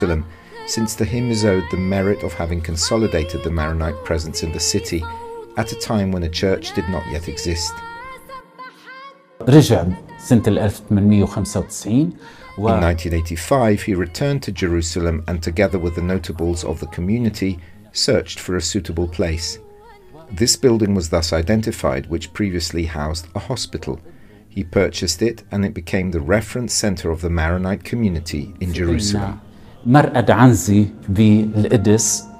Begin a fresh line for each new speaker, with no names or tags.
Jerusalem, since the hymn is owed the merit of having consolidated the Maronite presence in the city at a time when a church did not yet exist.
رجع سنة 1895
In 1985, he returned to Jerusalem and together with the notables of the community, searched for a suitable place. This building was thus identified, which previously housed a hospital. He purchased it and it became the reference center of the Maronite community in Jerusalem.
مرقد عنزي بالقدس